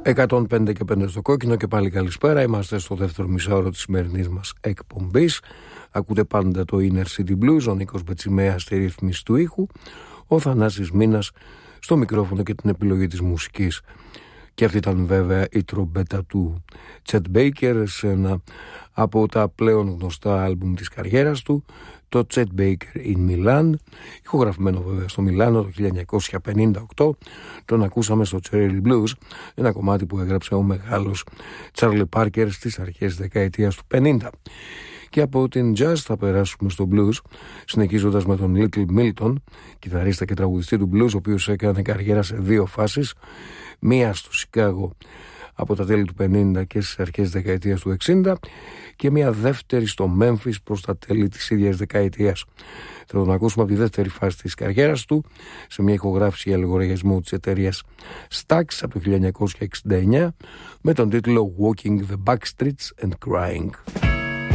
105 και 5 στο κόκκινο και πάλι καλησπέρα. Είμαστε στο δεύτερο μισάωρο της σημερινής μας εκπομπής. Ακούτε πάντα το Inner City Blues, ο Νίκος Μπετσιμέας στη ρύθμιση του ήχου, ο Θανάσης Μίνας στο μικρόφωνο και την επιλογή της μουσικής. Και αυτή ήταν βέβαια η τρομπέτα του Chet Baker σε ένα από τα πλέον γνωστά άλμπουμ της καριέρας του, το Chet Baker in Milan, ηχογραφημένο βέβαια στο Μιλάνο το 1958. Τον ακούσαμε στο Cherry Blues, ένα κομμάτι που έγραψε ο μεγάλος Charlie Parker στις αρχές δεκαετίας του 50. Και από την jazz θα περάσουμε στο blues, συνεχίζοντας με τον Little Milton, κιθαρίστα και τραγουδιστή του blues, ο οποίος έκανε καριέρα σε δύο φάσεις, μία στο Σικάγο από τα τέλη του 50 και στις αρχές της δεκαετίας του 60 και μία δεύτερη στο Memphis προς τα τέλη της ίδιας δεκαετίας. Θα τον ακούσουμε από τη δεύτερη φάση της καριέρας του σε μια ηχογράφηση για λογαριασμό της εταιρείας Stax από το 1969 με τον τίτλο Walking the Backstreets and Crying.